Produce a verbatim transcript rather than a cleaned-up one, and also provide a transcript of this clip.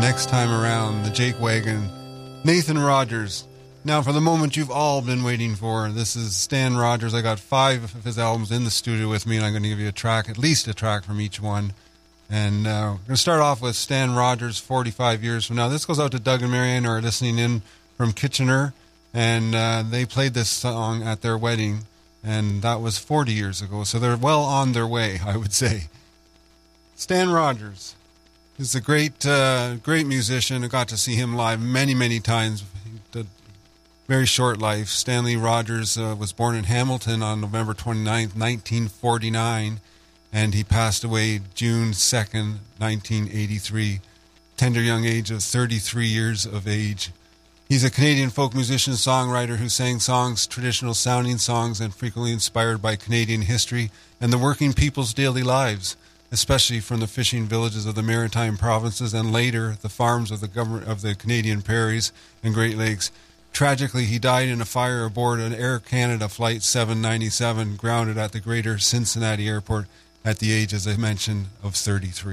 next time around, the Jake Wagon, Nathan Rogers. Now, for the moment you've all been waiting for, this is Stan Rogers. I got five of his albums in the studio with me, and I'm going to give you a track, at least a track from each one. And uh, we're going to start off with Stan Rogers, forty-five years from now. This goes out to Doug and Marianne, who are listening in from Kitchener, and uh, they played this song at their wedding, and that was forty years ago, so they're well on their way, I would say. Stan Rogers. He's a great, uh, great musician. I got to see him live many, many times. He did very short life. Stanley Rogers uh, was born in Hamilton on November twenty-ninth, nineteen forty-nine, and he passed away June second, nineteen eighty-three, tender young age of thirty-three years of age. He's a Canadian folk musician, songwriter who sang songs, traditional sounding songs, and frequently inspired by Canadian history and the working people's daily lives, especially from the fishing villages of the Maritime provinces and later the farms of the government of the Canadian prairies and Great Lakes. Tragically, he died in a fire aboard an Air Canada Flight seven ninety-seven, grounded at the Greater Cincinnati Airport at the age, as I mentioned, of thirty-three.